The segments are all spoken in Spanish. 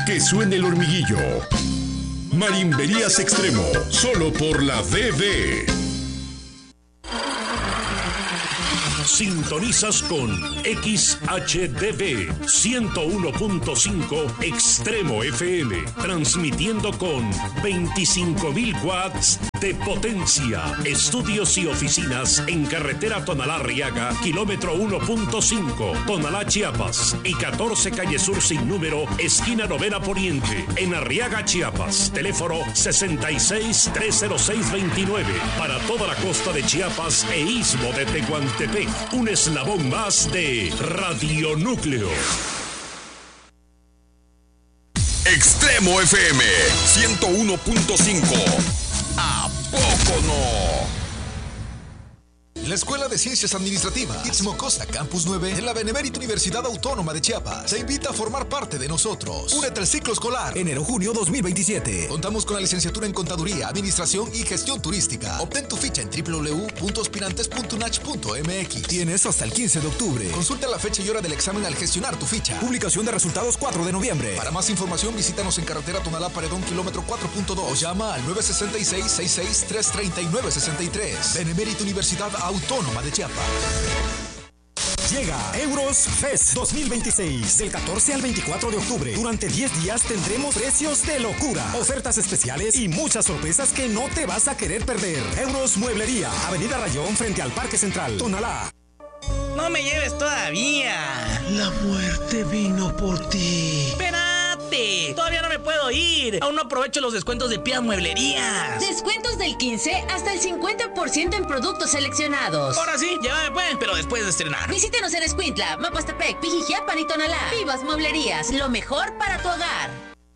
Que suene el hormiguillo. Marimberías Extremo, solo por la DD. Sintonizas con XHDB 101.5 Extremo FM, transmitiendo con 25.000 watts de potencia. Estudios y oficinas en carretera Tonalá-Arriaga, kilómetro 1.5, Tonalá, Chiapas, y 14 calle Sur sin número, esquina Novena Poniente, en Arriaga, Chiapas. Teléfono 66-306-29 para toda la costa de Chiapas e istmo de Tehuantepec. Un eslabón más de Radionúcleo. Extremo FM 101.5. ¿A poco no? La Escuela de Ciencias Administrativas, Istmo Costa Campus 9, en la Benemérita Universidad Autónoma de Chiapas, te invita a formar parte de nosotros. Únete al ciclo escolar enero-junio 2027. Contamos con la licenciatura en Contaduría, Administración y Gestión Turística. Obtén tu ficha en www.aspirantes.unach.mx. Tienes hasta el 15 de octubre. Consulta la fecha y hora del examen al gestionar tu ficha. Publicación de resultados 4 de noviembre. Para más información, visítanos en carretera Tonalá Paredón, kilómetro 4.2. O llama al 966-6633963. Benemérita Universidad Autónoma de Chiapas. Llega Euros Fest 2026, del 14 al 24 de octubre. Durante 10 días tendremos precios de locura, ofertas especiales y muchas sorpresas que no te vas a querer perder. Euros Mueblería, Avenida Rayón, frente al Parque Central, Tonalá. No me lleves todavía. La muerte vino por ti. ¡Espérate! Todavía no me puedo ir. Aún no aprovecho los descuentos de Pía Mueblerías. Descuentos del 15 hasta el 50% en productos seleccionados. Ahora sí, llévame pues, pero después de estrenar. Visítenos en Escuintla, Mapastepec, Pijijiapan y Tonalá. Vivas Mueblerías, lo mejor para tu hogar.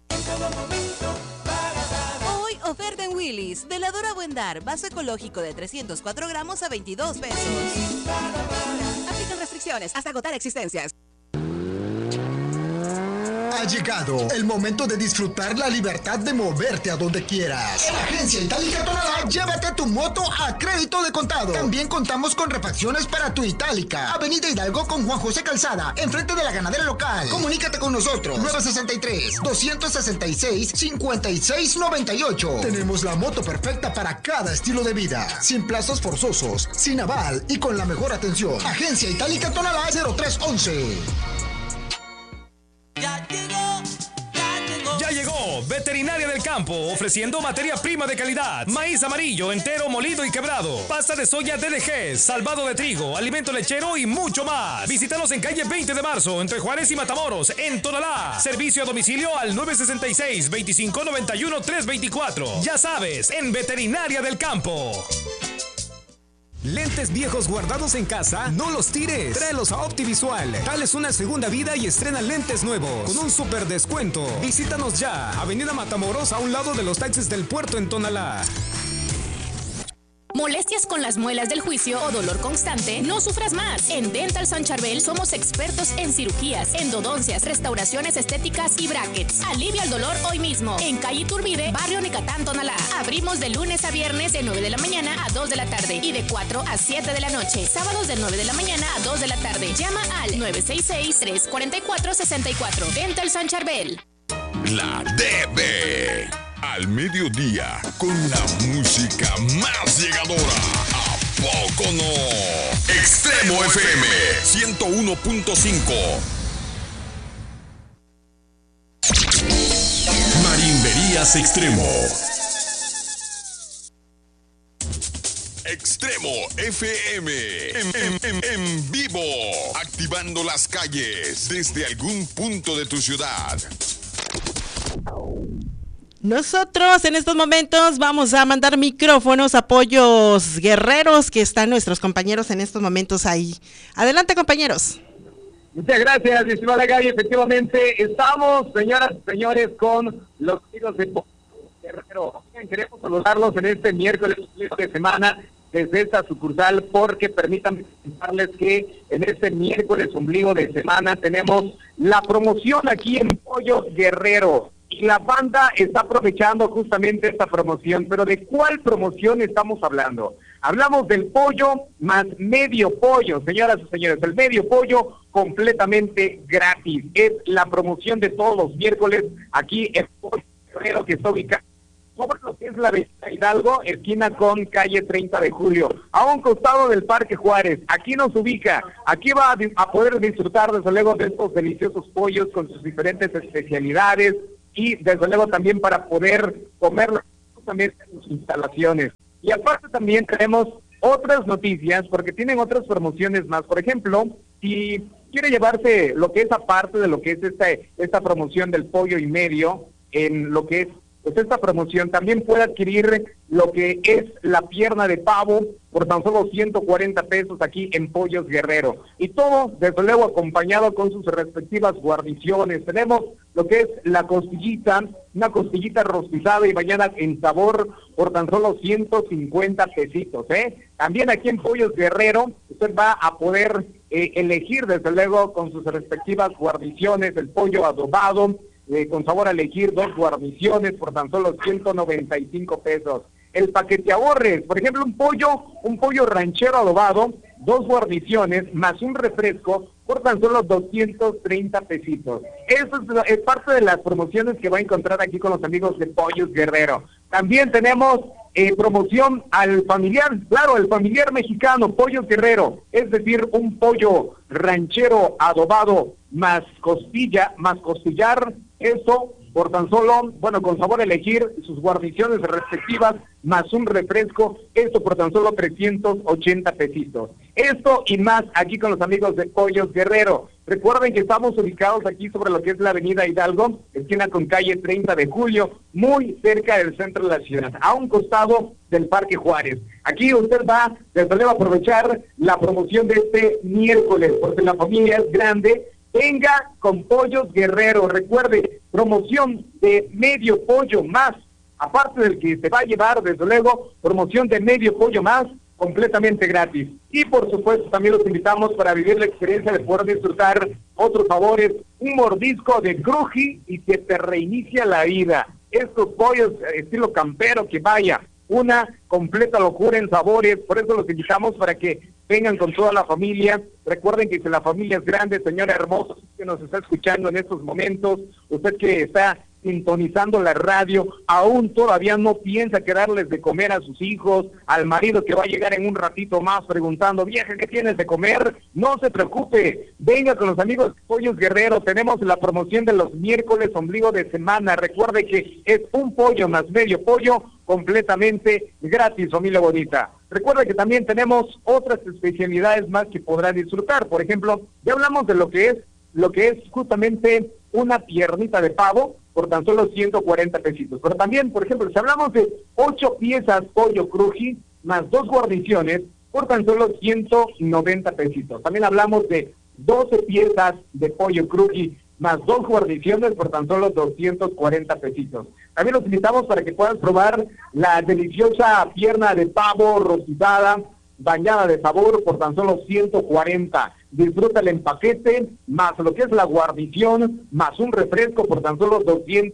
Hoy oferta en Willy's. Veladora Buen Dar, vaso ecológico de 304 gramos a 22 pesos. Aplican restricciones hasta agotar existencias. Ha llegado el momento de disfrutar la libertad de moverte a donde quieras. En Agencia Itálica Tonalá, llévate tu moto a crédito de contado. También contamos con refacciones para tu Itálica. Avenida Hidalgo con Juan José Calzada, enfrente de la ganadera local. Comunícate con nosotros. 963-266-5698. Tenemos la moto perfecta para cada estilo de vida. Sin plazos forzosos, sin aval y con la mejor atención. Agencia Itálica Tonalá 0311. Ya llegó Veterinaria del Campo, ofreciendo materia prima de calidad: maíz amarillo, entero, molido y quebrado, pasta de soya DDG, salvado de trigo, alimento lechero y mucho más. Visítanos en calle 20 de marzo, entre Juárez y Matamoros, en Tonalá. Servicio a domicilio al 966-2591-324. Ya sabes, en Veterinaria del Campo. Lentes viejos guardados en casa, no los tires. Tráelos a Optivisual. Dales una segunda vida y estrena lentes nuevos con un super descuento. Visítanos ya. Avenida Matamoros, a un lado de los taxis del puerto en Tonalá. ¿Molestias con las muelas del juicio o dolor constante? No sufras más. En Dental San Charbel somos expertos en cirugías, endodoncias, restauraciones estéticas y brackets. Alivia el dolor hoy mismo. En calle Iturbide, barrio Nicatán, Tonalá. Abrimos de lunes a viernes de 9 de la mañana a 2 de la tarde y de 4 a 7 de la noche. Sábados de 9 de la mañana a 2 de la tarde. Llama al 966-344-64. Dental San Charbel. La DB. Al mediodía, con la música más llegadora. ¿A poco no? Extremo FM 101.5. Marimberías Extremo. Extremo FM. En vivo. Activando las calles desde algún punto de tu ciudad. Nosotros en estos momentos vamos a mandar micrófonos, apoyos guerreros, que están nuestros compañeros en estos momentos ahí. Adelante, compañeros. Muchas gracias, estimada Gaby. Efectivamente, estamos, señoras y señores, con los amigos de Guerrero. Queremos saludarlos en este miércoles de semana desde esta sucursal, porque permítanme contarles que en este miércoles ombligo de semana tenemos la promoción aquí en Pollos Guerrero. Y la banda está aprovechando justamente esta promoción. ¿Pero de cuál promoción estamos hablando? Hablamos del pollo más medio pollo, señoras y señores, el medio pollo completamente gratis. Es la promoción de todos los miércoles aquí en Pollo Guerrero, que está ubicado sobre lo que es la avenida Hidalgo, esquina con calle 30 de Julio, a un costado del Parque Juárez. Aquí nos ubica, aquí va a poder disfrutar desde luego de estos deliciosos pollos con sus diferentes especialidades y desde luego también para poder comerlo también en sus instalaciones. Y aparte también tenemos otras noticias porque tienen otras promociones más. Por ejemplo, si quiere llevarse lo que es aparte de lo que es esta promoción del pollo y medio, en lo que es pues esta promoción, también puede adquirir lo que es la pierna de pavo por tan solo 140 pesos aquí en Pollos Guerrero. Y todo, desde luego, acompañado con sus respectivas guarniciones. Tenemos lo que es la costillita, una costillita rostizada y bañada en sabor por tan solo 150 pesitos, También aquí en Pollos Guerrero, usted va a poder elegir, desde luego, con sus respectivas guarniciones, el pollo adobado, con sabor a elegir, 2 guarniciones por tan solo 195 pesos. El paquete ahorres, por ejemplo, un pollo ranchero adobado, 2 guarniciones más un refresco por tan solo 230 pesitos. Eso es parte de las promociones que va a encontrar aquí con los amigos de Pollos Guerrero. También tenemos promoción al familiar, claro, el familiar mexicano, Pollos Guerrero, es decir, un pollo ranchero adobado más costilla, más costillar, eso por tan solo, con sabor a elegir, sus guarniciones respectivas, más un refresco, esto por tan solo 380 pesitos. Esto y más aquí con los amigos de Pollos Guerrero. Recuerden que estamos ubicados aquí sobre lo que es la avenida Hidalgo, esquina con calle 30 de Julio, muy cerca del centro de la ciudad, a un costado del Parque Juárez. Aquí usted va, desde luego, a aprovechar la promoción de este miércoles, porque la familia es grande. Venga con Pollos Guerrero. Recuerde, promoción de medio pollo más, aparte del que se va a llevar, desde luego, promoción de medio pollo más, completamente gratis. Y por supuesto también los invitamos para vivir la experiencia de poder disfrutar otros sabores, un mordisco de cruji y que te reinicia la vida. Estos pollos estilo campero, que vaya, una completa locura en sabores. Por eso los invitamos para que vengan con toda la familia. Recuerden que si la familia es grande, señora hermosa, que nos está escuchando en estos momentos, usted que está sintonizando la radio, aún todavía no piensa que darles de comer a sus hijos, al marido que va a llegar en un ratito más preguntando, vieja, ¿qué tienes de comer? No se preocupe, venga con los amigos de Pollos Guerrero. Tenemos la promoción de los miércoles ombligo de semana. Recuerde que es un pollo más medio pollo completamente gratis, familia bonita. Recuerda que también tenemos otras especialidades más que podrán disfrutar. Por ejemplo, ya hablamos de lo que es justamente una piernita de pavo por tan solo 140 pesitos. Pero también, por ejemplo, si hablamos de 8 piezas pollo cruji más 2 guarniciones por tan solo 190 pesitos. También hablamos de 12 piezas de pollo cruji más 2 guarniciones por tan solo 240 pesitos. También los invitamos para que puedan probar la deliciosa pierna de pavo rostizada, bañada de sabor por tan solo 140. Disfruta el empaquete, más lo que es la guarnición, más un refresco por tan solo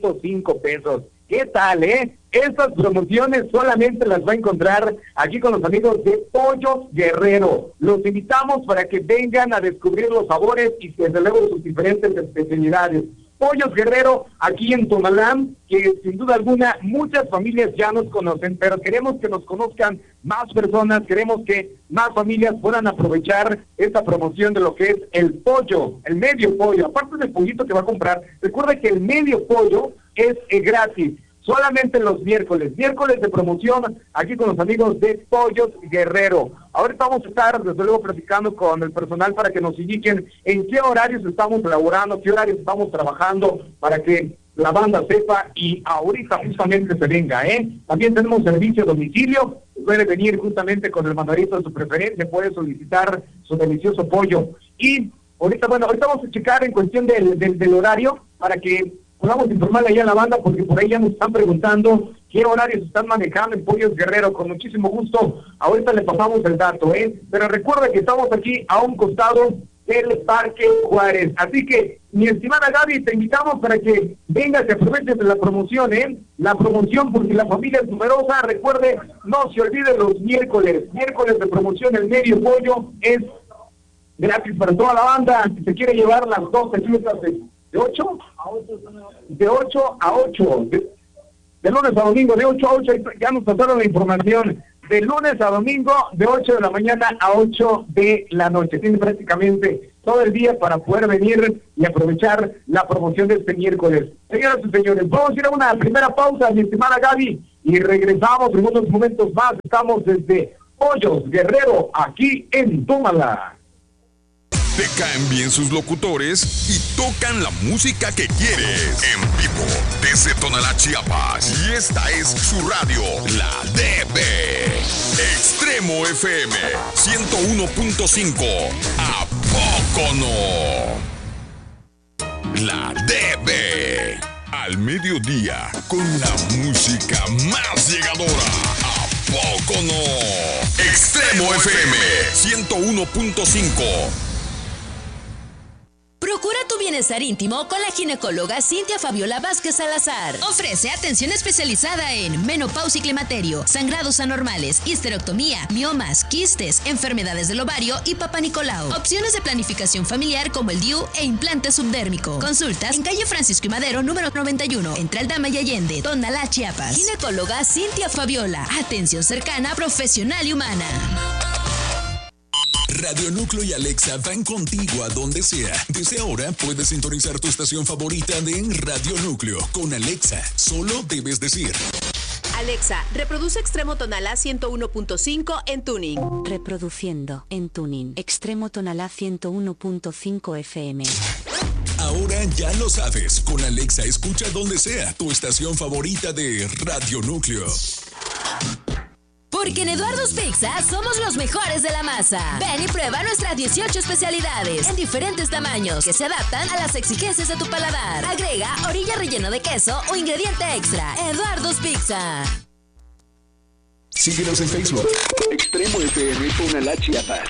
205 pesos. ¿Qué tal, Estas promociones solamente las va a encontrar aquí con los amigos de Pollos Guerrero. Los invitamos para que vengan a descubrir los sabores y desde luego sus diferentes especialidades. Pollos Guerrero, aquí en Tonalá, que sin duda alguna muchas familias ya nos conocen, pero queremos que nos conozcan más personas, queremos que más familias puedan aprovechar esta promoción de lo que es el pollo, el medio pollo, aparte del pollito que va a comprar. Recuerda que el medio pollo es gratis, solamente los miércoles de promoción, aquí con los amigos de Pollos Guerrero. Ahorita vamos a estar, desde luego, platicando con el personal para que nos indiquen en qué horarios estamos elaborando, qué horarios estamos trabajando, para que la banda sepa y ahorita justamente se venga, También tenemos servicio a domicilio, puede venir justamente con el mandarito de su preferencia, puede solicitar su delicioso pollo. Y ahorita vamos a checar en cuestión del horario, para que podamos informarle allá a la banda, porque por ahí ya nos están preguntando qué horarios están manejando en Pollos Guerrero. Con muchísimo gusto, ahorita le pasamos el dato, Pero recuerda que estamos aquí a un costado del Parque Juárez. Así que, mi estimada Gaby, te invitamos para que vengas y aproveches de la promoción, la promoción porque la familia es numerosa. Recuerde, no se olvide los miércoles de promoción, el medio pollo es gratis para toda la banda. Si se quiere llevar las 12 fiestas de 8 a 8, de lunes a domingo, de 8 a 8, ya nos pasaron la información, de lunes a domingo, de 8 de la mañana a 8 de la noche. Tiene prácticamente todo el día para poder venir y aprovechar la promoción de este miércoles. Señoras y señores, vamos a ir a una primera pausa, mi estimada Gaby, y regresamos en unos momentos más. Estamos desde Pollos Guerrero, aquí en Tómala. Te caen bien sus locutores y tocan la música que quieres. En vivo, desde Tonalá, Chiapas. Y esta es su radio, la DB. Extremo FM 101.5. ¿A poco no? La DB. Al mediodía, con la música más llegadora. ¿A poco no? Extremo FM 101.5. Procura tu bienestar íntimo con la ginecóloga Cintia Fabiola Vázquez Salazar. Ofrece atención especializada en menopausia y climaterio, sangrados anormales, histerectomía, miomas, quistes, enfermedades del ovario y Papa Nicolau. Opciones de planificación familiar como el DIU e implante subdérmico. Consultas en calle Francisco y Madero, número 91, entre Aldama y Allende, Tonalá, Chiapas. Ginecóloga Cintia Fabiola. Atención cercana, profesional y humana. Radio Núcleo y Alexa van contigo a donde sea. Desde ahora puedes sintonizar tu estación favorita de Radio Núcleo. Con Alexa, solo debes decir: Alexa, reproduce Extremo Tonalá 101.5 en tuning. Reproduciendo en tuning. Extremo Tonalá 101.5 FM. Ahora ya lo sabes. Con Alexa escucha donde sea tu estación favorita de Radio Núcleo. Porque en Eduardo's Pizza somos los mejores de la masa. Ven y prueba nuestras 18 especialidades en diferentes tamaños que se adaptan a las exigencias de tu paladar. Agrega orilla relleno de queso o ingrediente extra. Eduardo's Pizza. Síguenos en Facebook. Extremo FM Tonalá, Chiapas.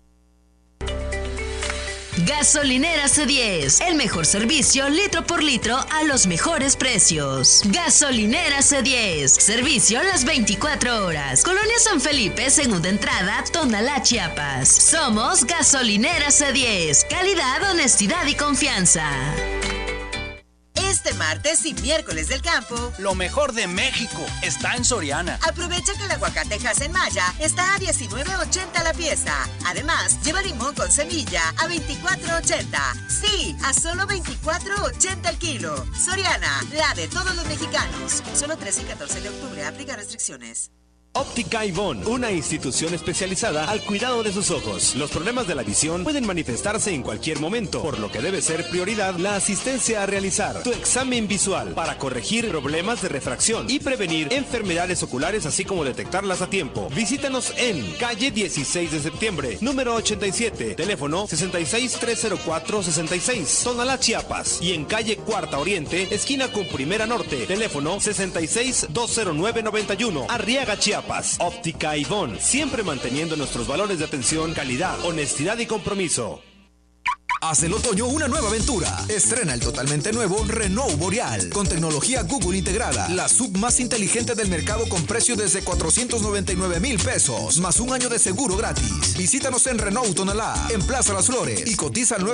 Gasolinera C10, el mejor servicio litro por litro a los mejores precios. Gasolinera C10, servicio las 24 horas. Colonia San Felipe, segunda entrada, Tonalá, Chiapas. Somos Gasolinera C10, calidad, honestidad y confianza. Este martes y miércoles del campo, lo mejor de México está en Soriana. Aprovecha que el aguacate en Maya está a $19.80 la pieza. Además, lleva limón con semilla a $24.80. Sí, a solo $24.80 el kilo. Soriana, la de todos los mexicanos. Solo 13 y 14 de octubre. Aplica restricciones. Óptica Ivonne, una institución especializada al cuidado de sus ojos. Los problemas de la visión pueden manifestarse en cualquier momento, por lo que debe ser prioridad la asistencia a realizar tu examen visual para corregir problemas de refracción y prevenir enfermedades oculares, así como detectarlas a tiempo. Visítanos en calle 16 de septiembre, número 87, teléfono 66-304-66, Tonalá, Chiapas, y en calle Cuarta Oriente, esquina con Primera Norte, teléfono 66-209-91, Arriaga, Chiapas. Óptica Ivonne, siempre manteniendo nuestros valores de atención, calidad, honestidad y compromiso. Haz el otoño una nueva aventura. Estrena el totalmente nuevo Renault Boreal con tecnología Google integrada. La sub más inteligente del mercado con precio desde 499,000 pesos, más un año de seguro gratis. Visítanos en Renault Tonalá, en Plaza Las Flores, y cotiza al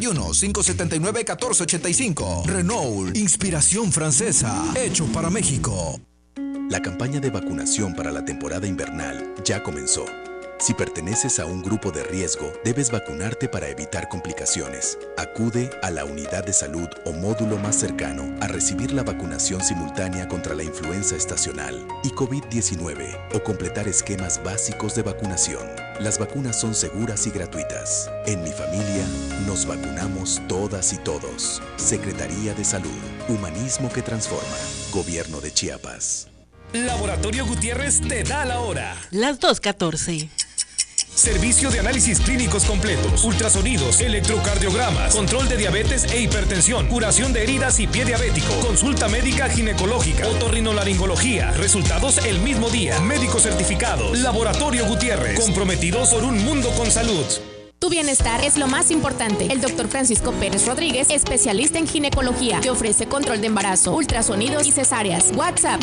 961-579-1485. Renault, inspiración francesa, hecho para México. La campaña de vacunación para la temporada invernal ya comenzó. Si perteneces a un grupo de riesgo, debes vacunarte para evitar complicaciones. Acude a la unidad de salud o módulo más cercano a recibir la vacunación simultánea contra la influenza estacional y COVID-19 o completar esquemas básicos de vacunación. Las vacunas son seguras y gratuitas. En mi familia, nos vacunamos todas y todos. Secretaría de Salud. Humanismo que transforma. Gobierno de Chiapas. Laboratorio Gutiérrez te da la hora. Las 2:14. Servicio de análisis clínicos completos, ultrasonidos, electrocardiogramas, control de diabetes e hipertensión, curación de heridas y pie diabético, consulta médica ginecológica, otorrinolaringología, resultados el mismo día, médicos certificados. Laboratorio Gutiérrez, comprometidos por un mundo con salud. Tu bienestar es lo más importante. El Dr. Francisco Pérez Rodríguez, especialista en ginecología, te ofrece control de embarazo, ultrasonidos y cesáreas. WhatsApp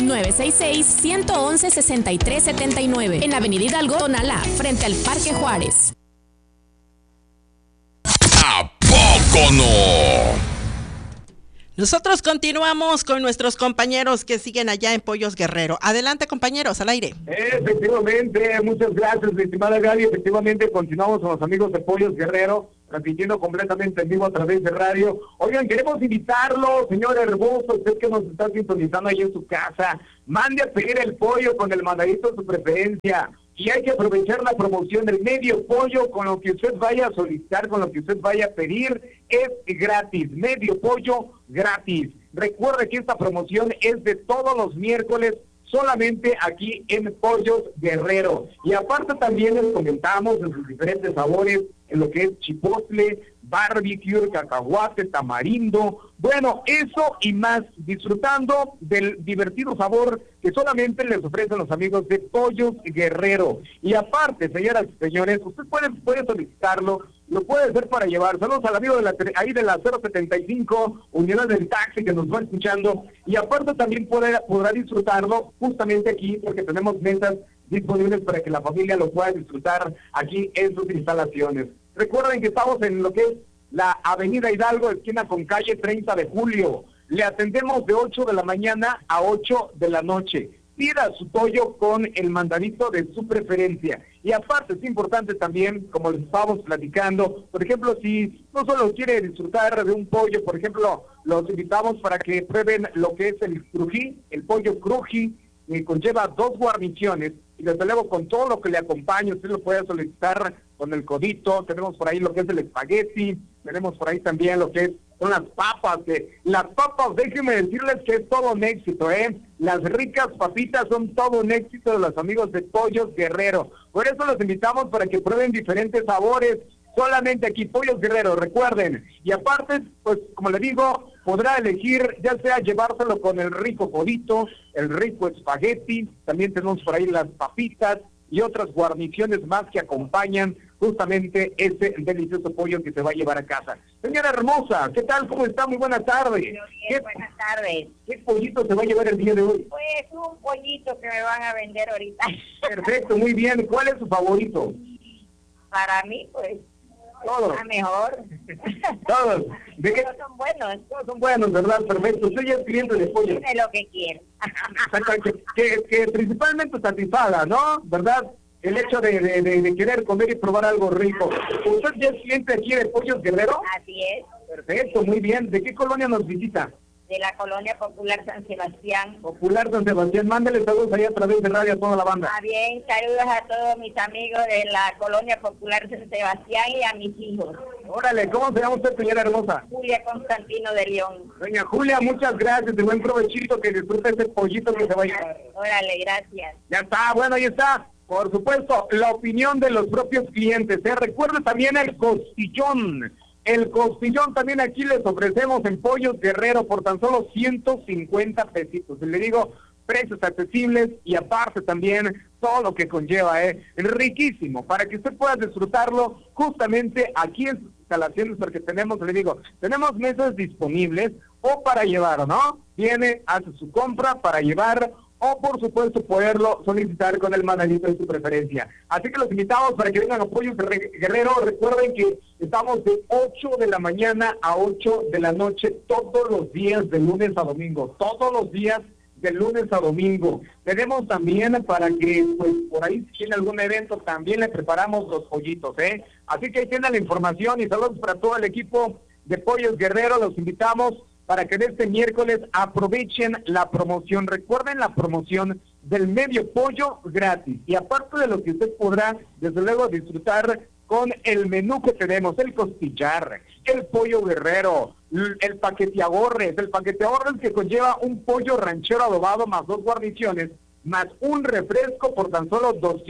966-111-6379. En Avenida Hidalgo, Tonalá, frente al Parque Juárez. ¿A poco no? Nosotros continuamos con nuestros compañeros que siguen allá en Pollos Guerrero. Adelante, compañeros, al aire. Efectivamente, muchas gracias, mi estimada Gaby. Efectivamente, continuamos con los amigos de Pollos Guerrero, transmitiendo completamente en vivo a través de radio. Oigan, queremos invitarlo, señor hermoso, usted que nos está sintonizando ahí en su casa, mande a pedir el pollo con el mandadito de su preferencia. Y hay que aprovechar la promoción del medio pollo, con lo que usted vaya a solicitar, con lo que usted vaya a pedir, es gratis, medio pollo gratis. Recuerde que esta promoción es de todos los miércoles, solamente aquí en Pollos Guerrero. Y aparte también les comentamos en sus diferentes sabores, en lo que es chipotle, barbecue, cacahuate, tamarindo, bueno, eso y más, disfrutando del divertido sabor que solamente les ofrecen los amigos de Pollos Guerrero. Y aparte, señoras y señores, usted puede solicitarlo, lo puede hacer para llevar. Saludos al amigo de la 075, unidad del taxi que nos va escuchando. Y aparte también podrá disfrutarlo justamente aquí, porque tenemos mesas disponibles para que la familia lo pueda disfrutar aquí en sus instalaciones. Recuerden que estamos en lo que es la Avenida Hidalgo, esquina con calle 30 de Julio. Le atendemos de 8 de la mañana a 8 de la noche. Pida su pollo con el mandadito de su preferencia. Y aparte es importante también, como les estábamos platicando, por ejemplo, si no solo quiere disfrutar de un pollo, por ejemplo, los invitamos para que prueben lo que es el crují, el pollo crují, que conlleva 2 guarniciones, y desde luego con todo lo que le acompaña, usted lo puede solicitar con el codito. Tenemos por ahí lo que es el espagueti, tenemos por ahí también lo que son las papas, las papas, déjenme decirles que es todo un éxito, las ricas papitas son todo un éxito de los amigos de Pollos Guerrero. Por eso los invitamos para que prueben diferentes sabores, solamente aquí, Pollos Guerrero, recuerden. Y aparte, pues como le digo, podrá elegir, ya sea llevárselo con el rico codito, el rico espagueti, también tenemos por ahí las papitas y otras guarniciones más que acompañan justamente ese delicioso pollo que se va a llevar a casa. Señora hermosa, ¿qué tal? ¿Cómo está? Muy buena tarde. Buenas tardes. ¿Qué pollito se va a llevar el día de hoy? Pues un pollito que me van a vender ahorita. Perfecto, muy bien. ¿Cuál es su favorito? Para mí, pues, todos. A mejor. Todos. ¿De qué? Todos son buenos. Todos son buenos, ¿verdad? Perfecto. Usted ya es cliente de pollo. Dime lo que quiero. que principalmente satisfaga, ¿no? ¿Verdad? El hecho de querer comer y probar algo rico. ¿Usted ya es cliente aquí de Pollos Guerrero? Así es. Perfecto, muy bien. ¿De qué colonia nos visita? De la Colonia Popular San Sebastián. Popular San Sebastián. Mándale saludos ahí a través de radio a toda la banda. Bien, saludos a todos mis amigos de la Colonia Popular San Sebastián y a mis hijos. Órale, ¿cómo se llama usted, señora hermosa? Julia Constantino de León. Doña Julia, muchas gracias, de buen provechito, que disfrute ese pollito que se va a llevar. Órale, gracias. Ya está, bueno, ahí está. Por supuesto, la opinión de los propios clientes. Recuerda también el costillón. El costillón también aquí les ofrecemos en Pollos Guerrero por tan solo 150 pesitos. Le digo, precios accesibles y aparte también todo lo que conlleva, riquísimo, para que usted pueda disfrutarlo justamente aquí en sus instalaciones, porque tenemos, le digo, tenemos mesas disponibles o para llevar, ¿no? Viene, hace su compra para llevar o por supuesto poderlo solicitar con el mandadito de su preferencia. Así que los invitamos para que vengan a Pollos Guerrero. Recuerden que estamos de 8 de la mañana a 8 de la noche todos los días de lunes a domingo, todos los días de lunes a domingo. Tenemos también para que, pues, por ahí si tiene algún evento, también le preparamos los pollitos, Así que ahí tienen la información y saludos para todo el equipo de Pollos Guerrero. Los invitamos para que este miércoles aprovechen la promoción. Recuerden la promoción del medio pollo gratis. Y aparte de lo que usted podrá, desde luego, disfrutar con el menú que tenemos, el costillar, el pollo guerrero, el paqueteagorres. El paqueteagorres que conlleva un pollo ranchero adobado más 2 guarniciones, más un refresco por tan solo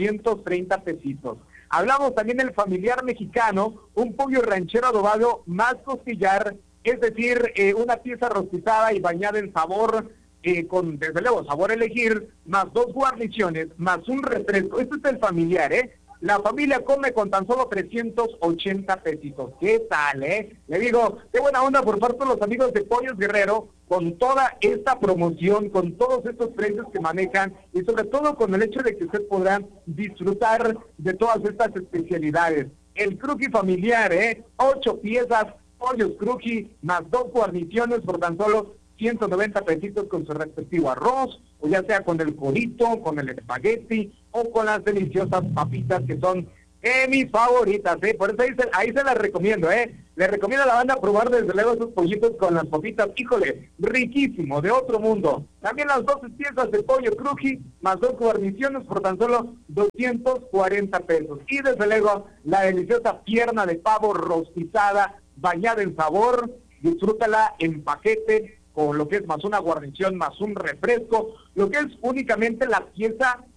230 pesitos. Hablamos también del familiar mexicano, un pollo ranchero adobado más costillar, es decir, una pieza rostizada y bañada en sabor, con, desde luego, sabor a elegir, más 2 guarniciones, más un refresco. Este es el familiar, la familia come con tan solo 380 pesitos. ¿Qué tal, Le digo, qué buena onda por parte de los amigos de Pollos Guerrero, con toda esta promoción, con todos estos precios que manejan, y sobre todo con el hecho de que usted podrá disfrutar de todas estas especialidades. El cruji familiar, 8 piezas, pollos cruji, más 2 guarniciones por tan solo 190 pesitos con su respectivo arroz, o ya sea con el corito, con el espagueti, o con las deliciosas papitas que son mis favoritas, por eso ahí se las recomiendo, Le recomiendo a la banda probar desde luego esos pollitos con las papitas, híjole, riquísimo, de otro mundo. También las 12 piezas de pollo cruji, más 2 guarniciones por tan solo 240 pesos. Y desde luego, la deliciosa pierna de pavo rostizada, bañada en sabor, disfrútala en paquete, con lo que es más una guarnición, más un refresco, lo que es únicamente la pieza